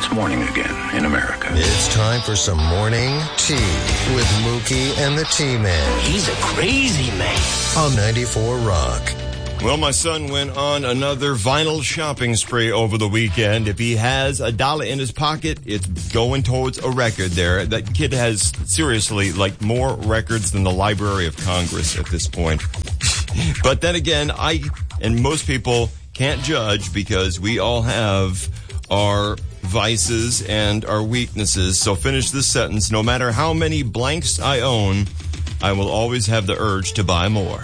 It's morning again in America. It's time for some morning tea with Mookie and the T-Man. He's a crazy man. On 94 Rock. Well, my son went on another vinyl shopping spree over the weekend. If he has $1 in his pocket, it's going towards a record there. That kid has, seriously, like more records than the Library of Congress at this point. But then again, I and most people can't judge because we all have our vices and our weaknesses. So finish this sentence. No matter how many blanks I own, I will always have the urge to buy more.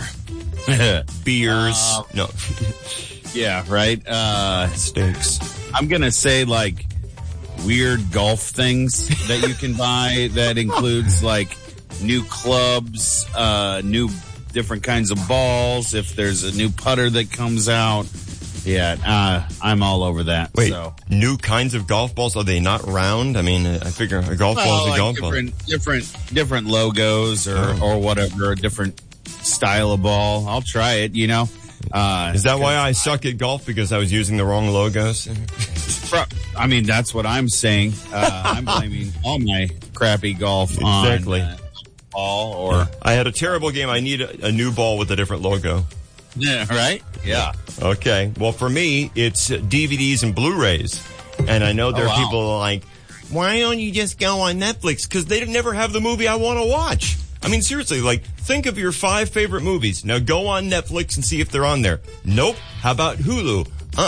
Beers. No. Yeah, right. Steaks. I'm going to say like weird golf things that you can buy that includes like new clubs, new different kinds of balls. If there's a new putter that comes out. Yeah, I'm all over that. Wait, so. New kinds of golf balls? Are they not round? I mean, I figure a golf ball is a golf ball. Different logos or whatever, a different style of ball. I'll try it, you know. Is that why I suck at golf? Because I was using the wrong logos? I mean, that's what I'm saying. I'm blaming all my crappy golf on ball or... I had a terrible game. I need a new ball with a different logo. Yeah, right? Yeah. Okay. Well, for me, it's DVDs and Blu-rays. And I know there are people like, why don't you just go on Netflix? Because they never have the movie I want to watch. I mean, seriously, like, think of your 5 favorite movies. Now go on Netflix and see if they're on there. Nope. How about Hulu?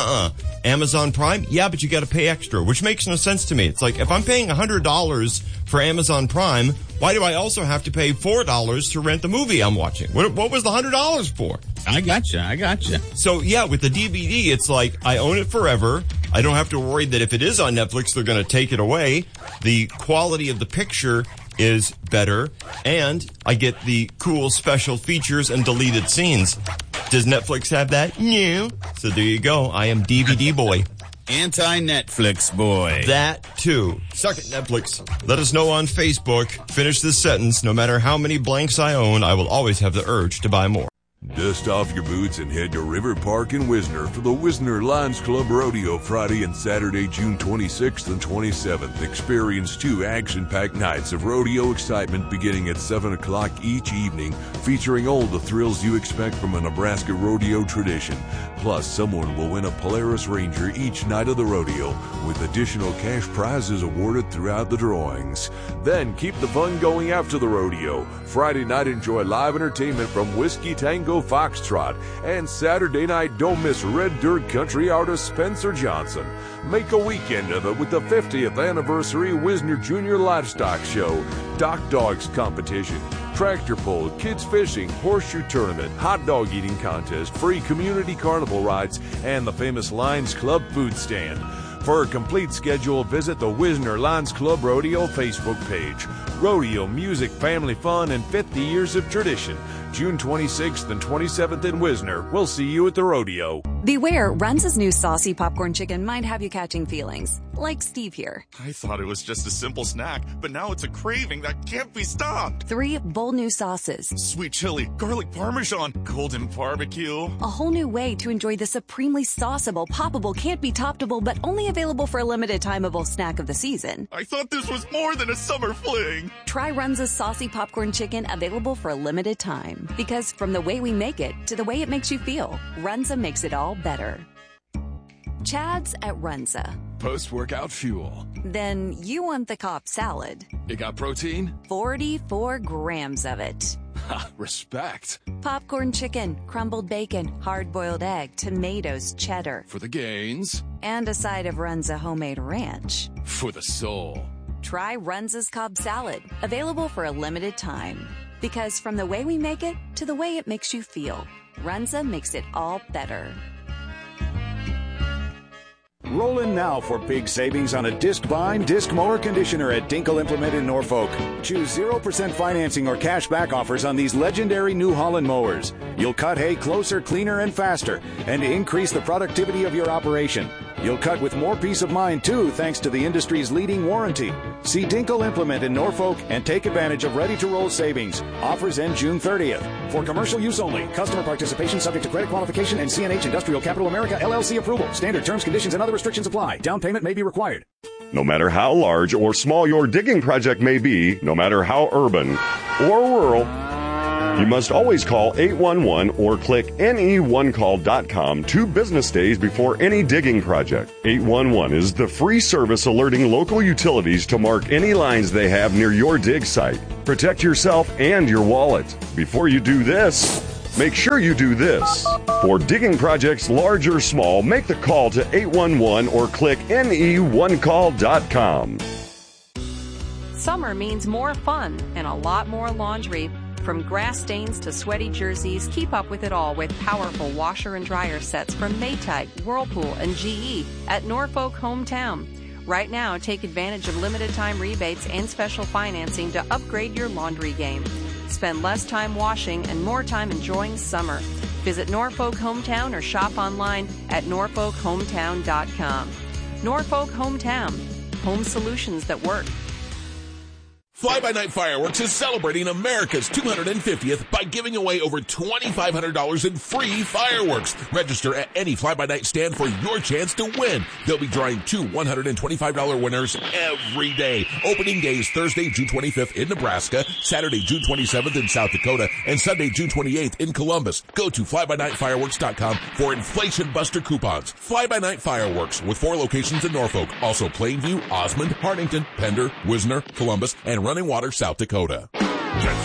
Amazon Prime? Yeah, but you got to pay extra, which makes no sense to me. It's like, if I'm paying $100 for Amazon Prime, why do I also have to pay $4 to rent the movie I'm watching? What was the $100 for? I gotcha. So, yeah, with the DVD, it's like, I own it forever. I don't have to worry that if it is on Netflix, they're going to take it away. The quality of the picture is better, and I get the cool special features and deleted scenes. Does Netflix have that? No. So there you go. I am DVD boy. Anti-Netflix boy. That too. Suck it, Netflix. Let us know on Facebook. Finish this sentence. No matter how many blanks I own, I will always have the urge to buy more. Dust off your boots and head to River Park in Wisner for the Wisner Lions Club Rodeo Friday and Saturday, June 26th and 27th. Experience 2 action-packed nights of rodeo excitement beginning at 7 o'clock each evening, featuring all the thrills you expect from a Nebraska rodeo tradition. Plus, someone will win a Polaris Ranger each night of the rodeo, with additional cash prizes awarded throughout the drawings. Then, keep the fun going after the rodeo. Friday night, enjoy live entertainment from Whiskey Tango Foxtrot, and Saturday night, don't miss Red Dirt country artist Spencer Johnson. Make a weekend of it with the 50th anniversary Wisner Junior Livestock Show, Dock Dogs competition, tractor pull, kids fishing, horseshoe tournament, hot dog eating contest, free community carnival rides, and the famous Lions Club food stand. For a complete schedule, visit the Wisner Lions Club Rodeo Facebook page. Rodeo, music, family fun, and 50 years of tradition. June 26th and 27th in Wisner. We'll see you at the rodeo. Beware, Runza's new saucy popcorn chicken might have you catching feelings. Like Steve here. I thought it was just a simple snack, but now it's a craving that can't be stopped. 3 bold new sauces. Sweet chili, garlic parmesan, golden barbecue. A whole new way to enjoy the supremely sauceable, poppable, can't be toppable, but only available for a limited timeable snack of the season. I thought this was more than a summer fling. Try Runza's saucy popcorn chicken, available for a limited time. Because from the way we make it to the way it makes you feel, Runza makes it all better. Chad's at Runza. Post-workout fuel. Then you want the Cobb salad. It got protein? 44 grams of it. Ha, respect. Popcorn chicken, crumbled bacon, hard-boiled egg, tomatoes, cheddar. For the gains. And a side of Runza homemade ranch. For the soul. Try Runza's Cobb salad, available for a limited time. Because from the way we make it to the way it makes you feel, Runza makes it all better. Roll in now for big savings on a disc bind, disc mower conditioner at Dinkle Implement in Norfolk. Choose 0% financing or cash back offers on these legendary New Holland mowers. You'll cut hay closer, cleaner, and faster, and increase the productivity of your operation. You'll cut with more peace of mind, too, thanks to the industry's leading warranty. See Dinkle Implement in Norfolk and take advantage of ready-to-roll savings. Offers end June 30th. For commercial use only. Customer participation subject to credit qualification and CNH Industrial Capital America LLC approval. Standard terms, conditions, and other restrictions apply. Down payment may be required. No matter how large or small your digging project may be, no matter how urban or rural, you must always call 811 or click ne1call.com 2 business days before any digging project. 811 is the free service alerting local utilities to mark any lines they have near your dig site. Protect yourself and your wallet. Before you do this, make sure you do this. For digging projects large or small, make the call to 811 or click ne1call.com. Summer means more fun and a lot more laundry. From grass stains to sweaty jerseys, keep up with it all with powerful washer and dryer sets from Maytag, Whirlpool, and GE at Norfolk Hometown. Right now, take advantage of limited time rebates and special financing to upgrade your laundry game. Spend less time washing and more time enjoying summer. Visit Norfolk Hometown or shop online at norfolkhometown.com. Norfolk Hometown. Home solutions that work. Fly By Night Fireworks is celebrating America's 250th by giving away over $2,500 in free fireworks. Register at any Fly By Night stand for your chance to win. They'll be drawing 2 $125 winners every day. Opening day is Thursday, June 25th in Nebraska, Saturday, June 27th in South Dakota, and Sunday, June 28th in Columbus. Go to flybynightfireworks.com for Inflation Buster coupons. Fly By Night Fireworks with 4 locations in Norfolk. Also Plainview, Osmond, Hartington, Pender, Wisner, Columbus, and Running Water, South Dakota. Get